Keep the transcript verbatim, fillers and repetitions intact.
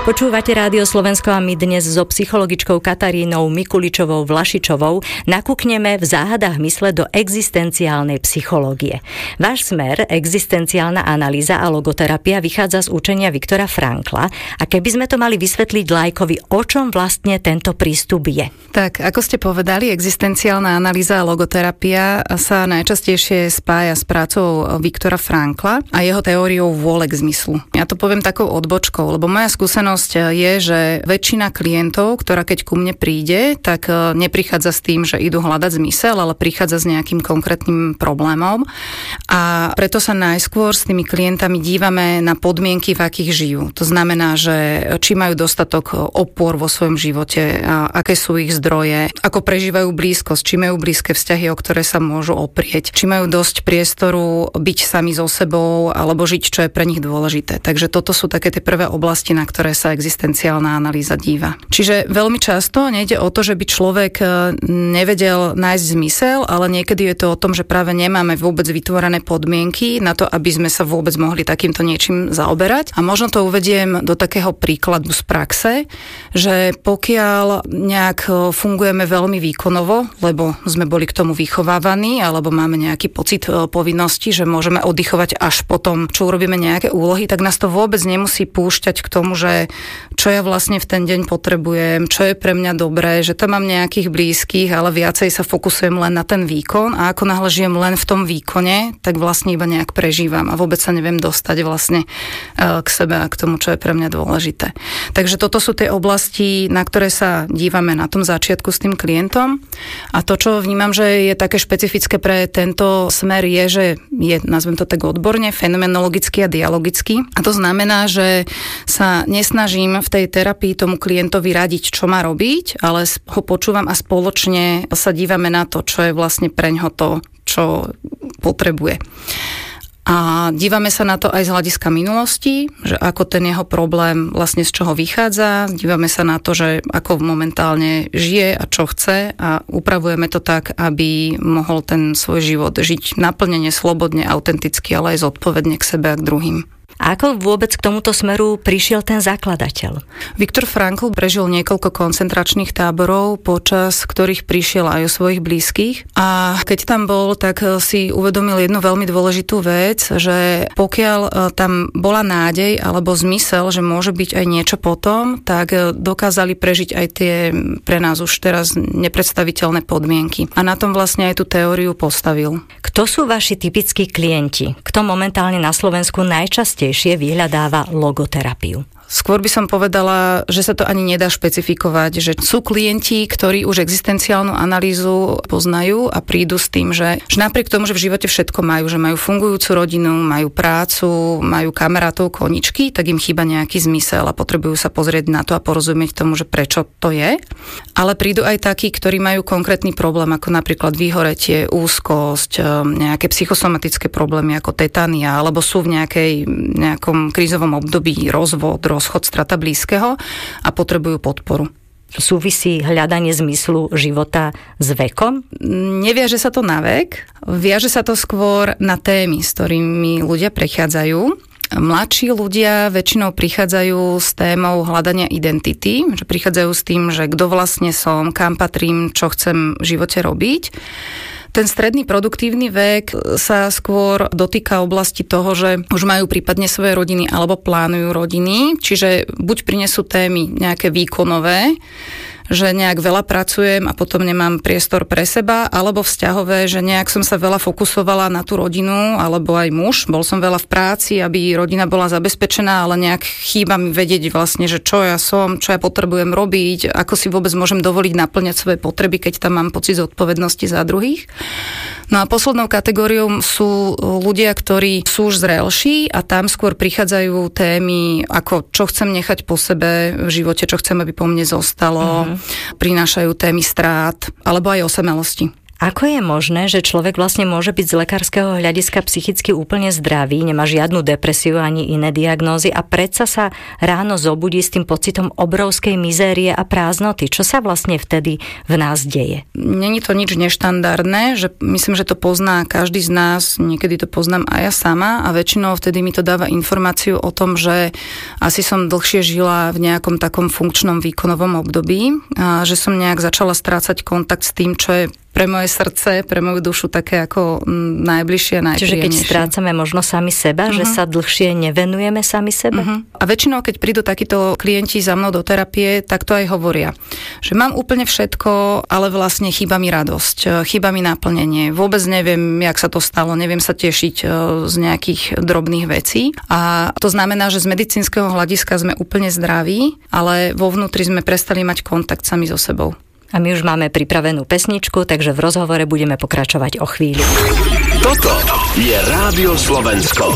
Počúvate Rádio Slovensko a my dnes so psychologičkou Katarínou Mikuličovou Vlašičovou nakúkneme v záhadách mysle do existenciálnej psychológie. Váš smer, existenciálna analýza a logoterapia, vychádza z učenia Viktora Frankla. A keby sme to mali vysvetliť lajkovi, o čom vlastne tento prístup je? Tak, ako ste povedali, existenciálna analýza a logoterapia sa najčastejšie spája s prácou Viktora Frankla a jeho teóriou vôle k zmyslu. Ja to poviem takou odbočkou, lebo moja skúsenosť je, že väčšina klientov, ktorá keď ku mne príde, tak neprichádza s tým, že idú hľadať zmysel, ale prichádza s nejakým konkrétnym problémom. A preto sa najskôr s tými klientami dívame na podmienky, v akých žijú. To znamená, že či majú dostatok opor vo svojom živote, a aké sú ich zdroje, ako prežívajú blízkosť, či majú blízke vzťahy, o ktoré sa môžu oprieť, či majú dosť priestoru byť sami so sebou alebo žiť, čo je pre nich dôležité. Takže toto sú také tie prvé oblasti, na ktoré sa existenciálna analýza díva. Čiže veľmi často nejde o to, že by človek nevedel nájsť zmysel, ale niekedy je to o tom, že práve nemáme vôbec vytvorené podmienky na to, aby sme sa vôbec mohli takýmto niečím zaoberať. A možno to uvediem do takého príkladu z praxe, že pokiaľ nejak fungujeme veľmi výkonovo, lebo sme boli k tomu vychovávaní, alebo máme nejaký pocit povinnosti, že môžeme oddychovať až potom, čo urobíme nejaké úlohy, tak nás to vôbec nemusí púšťať k tomu, že čo ja vlastne v ten deň potrebujem, čo je pre mňa dobré, že tam mám nejakých blízkych, ale viacej sa fokusujem len na ten výkon a ako náhle žijem len v tom výkone, tak vlastne iba nejak prežívam a vôbec sa neviem dostať vlastne k sebe a k tomu, čo je pre mňa dôležité. Takže toto sú tie oblasti, na ktoré sa dívame na tom začiatku s tým klientom a to, čo vnímam, že je také špecifické pre tento smer je, že je, nazvem to tak odborne, fenomenologický a dialogický a to znamená, že sa nesnažím v tej terapii tomu klientovi radiť, čo má robiť, ale ho počúvam a spoločne sa dívame na to, čo je vlastne preňho to, čo potrebuje. A dívame sa na to aj z hľadiska minulosti, že ako ten jeho problém vlastne z čoho vychádza, dívame sa na to, že ako momentálne žije a čo chce a upravujeme to tak, aby mohol ten svoj život žiť naplnene, slobodne, autenticky, ale aj zodpovedne k sebe a k druhým. A ako vôbec k tomuto smeru prišiel ten zakladateľ? Viktor Frankl prežil niekoľko koncentračných táborov, počas ktorých prišiel aj o svojich blízkych. A keď tam bol, tak si uvedomil jednu veľmi dôležitú vec, že pokiaľ tam bola nádej alebo zmysel, že môže byť aj niečo potom, tak dokázali prežiť aj tie pre nás už teraz nepredstaviteľné podmienky. A na tom vlastne aj tú teóriu postavil. Kto sú vaši typickí klienti? Kto momentálne na Slovensku najčastejšie vyhľadáva logoterapiu? Skôr by som povedala, že sa to ani nedá špecifikovať, že sú klienti, ktorí už existenciálnu analýzu poznajú a prídu s tým, že, že napriek tomu, že v živote všetko majú, že majú fungujúcu rodinu, majú prácu, majú kamarátov, koničky, tak im chýba nejaký zmysel a potrebujú sa pozrieť na to a porozumieť tomu, že prečo to je. Ale prídu aj takí, ktorí majú konkrétny problém, ako napríklad vyhoretie, úzkosť, nejaké psychosomatické problémy ako tetania, alebo sú v nejakej, nejakom krízovom období rozvod, rozchod, strata blízkeho a potrebujú podporu. Súvisí hľadanie zmyslu života s vekom? Neviaže sa to na vek, viaže sa to skôr na témy, s ktorými ľudia prechádzajú. Mladší ľudia väčšinou prichádzajú s témou hľadania identity, že prichádzajú s tým, že kto vlastne som, kam patrím, čo chcem v živote robiť. Ten stredný produktívny vek sa skôr dotýka oblasti toho, že už majú prípadne svoje rodiny alebo plánujú rodiny, čiže buď prinesú témy nejaké výkonové, že nejak veľa pracujem a potom nemám priestor pre seba, alebo vzťahové, že nejak som sa veľa fokusovala na tú rodinu, alebo aj muž, bol som veľa v práci, aby rodina bola zabezpečená, ale nejak chýba mi vedieť vlastne, že čo ja som, čo ja potrebujem robiť, ako si vôbec môžem dovoliť naplňať svoje potreby, keď tam mám pocit zodpovednosti za druhých. No a poslednou kategóriou sú ľudia, ktorí sú už zrelší a tam skôr prichádzajú témy ako čo chcem nechať po sebe v živote, čo chcem, aby po mne zostalo, mm-hmm. prinášajú témy strát alebo aj osamelosti. Ako je možné, že človek vlastne môže byť z lekárskeho hľadiska psychicky úplne zdravý, nemá žiadnu depresiu ani iné diagnózy a predsa sa ráno zobudí s tým pocitom obrovskej mizérie a prázdnoty? Čo sa vlastne vtedy v nás deje? Není to nič neštandardné, že myslím, že to pozná každý z nás, niekedy to poznám aj ja sama a väčšinou vtedy mi to dáva informáciu o tom, že asi som dlhšie žila v nejakom takom funkčnom výkonovom období, a že som nejak začala strácať kontakt s tým, čo je pre moje srdce, pre moju dušu také ako najbližšie a najpríjemnejšie. Čiže keď strácame možno sami seba, uh-huh. že sa dlhšie nevenujeme sami sebe? Uh-huh. A väčšinou, keď prídu takíto klienti za mnou do terapie, tak to aj hovoria. Že mám úplne všetko, ale vlastne chýba mi radosť, chýba mi naplnenie. Vôbec neviem, jak sa to stalo, neviem sa tešiť z nejakých drobných vecí. A to znamená, že z medicínskeho hľadiska sme úplne zdraví, ale vo vnútri sme prestali mať kontakt sami so sebou. A my už máme pripravenú pesničku, takže v rozhovore budeme pokračovať o chvíľu. Toto je Rádio Slovensko.